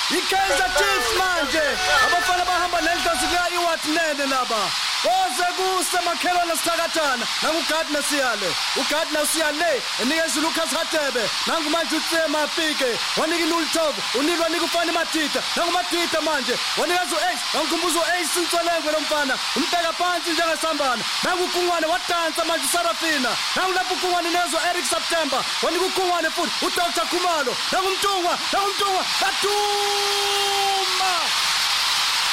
iKaizer Chiefs manje abafana bahamba nenhloso kuyayiwathi nene laba Oze kuse makhelwana sithakathana nanguGardner Siyale uGardner Siyale enikeza uLucas Hadebe nangumanje uTsema Mafike wanika iNultop unikwa nika ufana Matita nanguMatita manje wanikeza uAce nangikhumbuza uAce Sintsolengwe lomfana umbeka phansi njengesambana nangugungwane wadansa manje uSarafina nangulapho ugungwane nezo Eric September wanika ugungwane futhi uDr Khumalo nangumntungwa bathuma